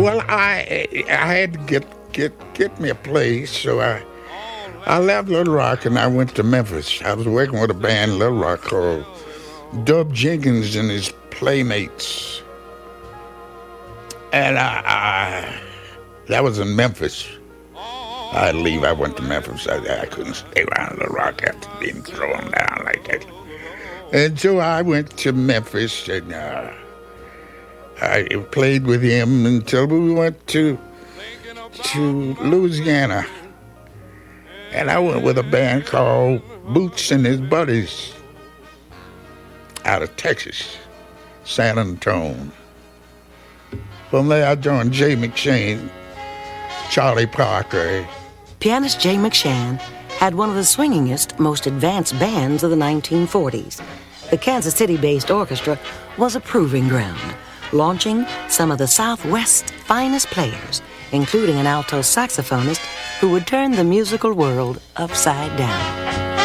Well, I had to get me a place, so I left Little Rock and I went to Memphis. I was working with a band in Little Rock called Dub Jenkins and his Playmates, and that was in Memphis. I had to leave. I went to Memphis. I couldn't stay around Little Rock after being thrown down like that. And so I went to Memphis and I played with him until we went to Louisiana. And I went with a band called Boots and His Buddies out of Texas, San Antonio. From there, I joined Jay McShane, Charlie Parker. Pianist Jay McShane had one of the swingingest, most advanced bands of the 1940s. The Kansas City-based orchestra was a proving ground, launching some of the Southwest's finest players, including an alto saxophonist who would turn the musical world upside down.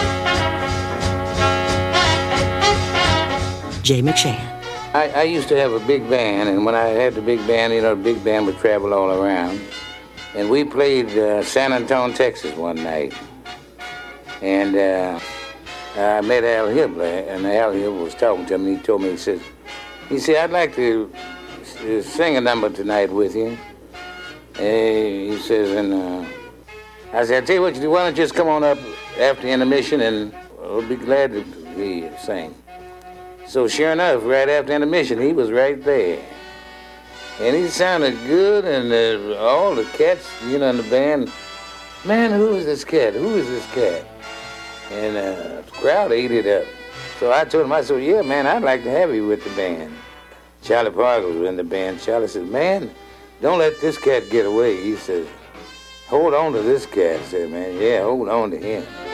Jay McShane. I used to have a big band, and when I had the big band, the big band would travel all around. And we played San Antonio, Texas one night. And I met Al Hibbler, and Al Hibbler was talking to me. He told me, he said, I'd like to sing a number tonight with you. He says, and I said, I'll tell you what you do, why don't you just come on up after intermission, and we'll be glad to hear you sing. So sure enough, right after intermission, he was right there. And he sounded good, and all the cats, in the band, man, who is this cat? Who is this cat? And the crowd ate it up. So I told him, I said, yeah, man, I'd like to have you with the band. Charlie Parker was in the band. Charlie said, man, don't let this cat get away. He said, hold on to this cat. I said, man, yeah, hold on to him.